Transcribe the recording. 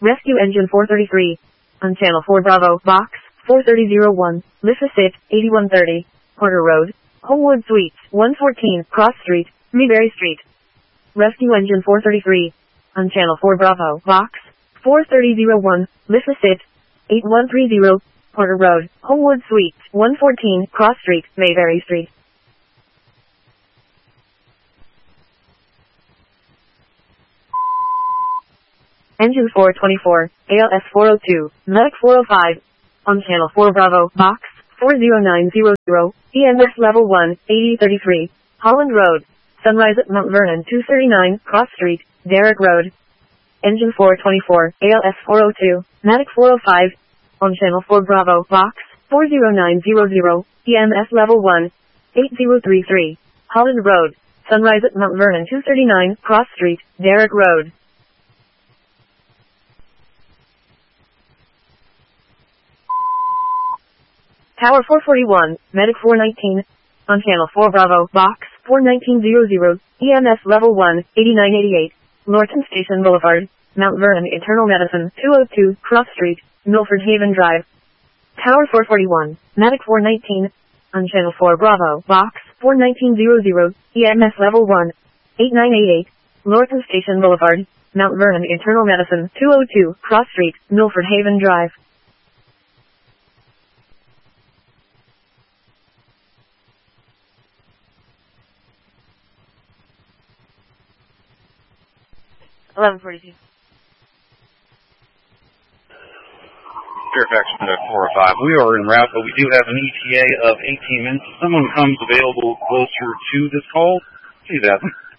Rescue Engine 433. On Channel 4 Bravo, Box 43001, Mississippi, 8130, Porter Road, Homewood Suites, 114, Cross Street, Mayberry Street. Rescue Engine 433. On Channel 4 Bravo, Box 43001, Mississippi, 8130, Porter Road, Homewood Suites, 114, Cross Street, Mayberry Street. Engine 424, ALS 402, Medic 405. On Channel 4 Bravo, Box 40900, EMS Level 1, 8033, Holland Road, Sunrise at Mount Vernon 239, Cross Street, Derrick Road. Engine 424, ALS 402, Medic 405. On Channel 4 Bravo, Box 40900, EMS Level 1, 8033, Holland Road, Sunrise at Mount Vernon 239, Cross Street, Derrick Road. Tower 441, Medic 419. On Channel 4 Bravo, Box 41900, EMS Level 1, 8988, Lorton Station Boulevard, Mount Vernon Internal Medicine 202, Cross Street, Milford Haven Drive. Tower 441, Medic 419. On Channel 4 Bravo, Box 41900, EMS Level 1, 8988, Lorton Station Boulevard, Mount Vernon Internal Medicine 202, Cross Street, Milford Haven Drive. $11:42. Fairfax 405. We are en route, but we do have an ETA of 18 minutes. If someone comes available closer to this call, please ask them.